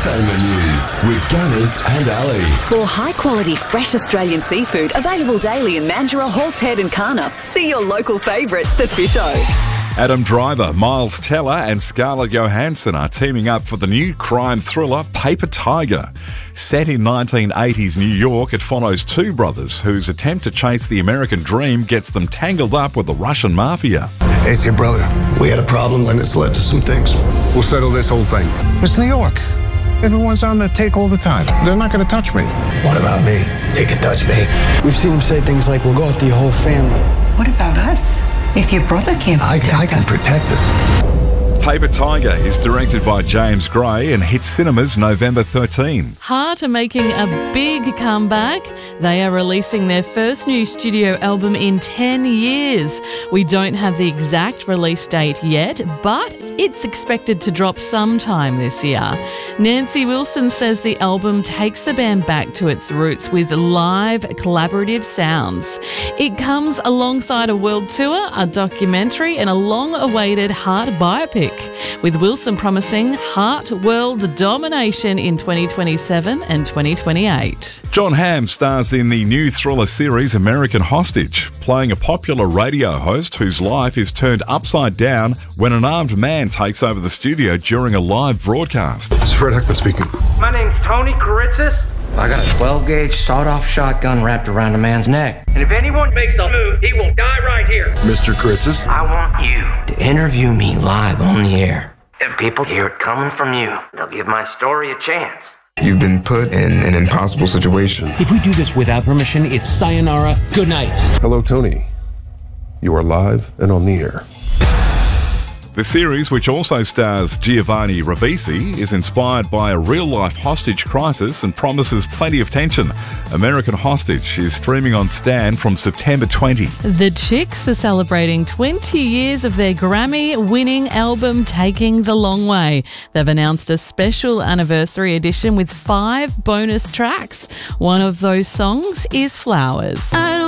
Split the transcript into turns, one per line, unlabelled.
entertainment news with Gunners and Ali.
For high-quality, fresh Australian seafood available daily in Mandurah, Horsehead and Karnup, see your local favourite, The Fish O.
Adam Driver, Miles Teller and Scarlett Johansson are teaming up for the new crime thriller Paper Tiger. Set in 1980s New York, it follows two brothers whose attempt to chase the American dream gets them tangled up with the Russian mafia.
Hey, it's your brother. We had a problem and it's led to some things.
We'll settle this whole thing.
It's New York. Everyone's on the take all the time. They're not going to touch me.
What about me? They can touch me.
We've seen him say things like, we'll go after your whole family.
What about us? If your brother can't protect
I can protect us.
Paper Tiger is directed by James Gray and hits cinemas November 13.
Heart are making a big comeback. They are releasing their first new studio album in 10 years. We don't have the exact release date yet, but it's expected to drop sometime this year. Nancy Wilson says the album takes the band back to its roots with live, collaborative sounds. It comes alongside a world tour, a documentary and a long-awaited Heart biopic, with Wilson promising Heart world domination in 2027 and 2028.
Jon Hamm stars in the new thriller series American Hostage, playing a popular radio host whose life is turned upside down when an armed man takes over the studio during a live broadcast.
It's Fred Heckman speaking.
My name's Tony Kuritzis.
I got a 12-gauge sawed-off shotgun wrapped around a man's neck.
And if anyone makes a move, he will die right here.
Mr. Kuritzis?
I want you to interview me live on the air. If people hear it coming from you, they'll give my story a chance.
You've been put in an impossible situation.
If we do this without permission, it's sayonara, good night.
Hello, Tony. You are live and on the air.
The series, which also stars Giovanni Ribisi, is inspired by a real-life hostage crisis and promises plenty of tension. American Hostage is streaming on Stan from September 20.
The Chicks are celebrating 20 years of their Grammy-winning album Taking the Long Way. They've announced a special anniversary edition with 5 bonus tracks. One of those songs is Flowers.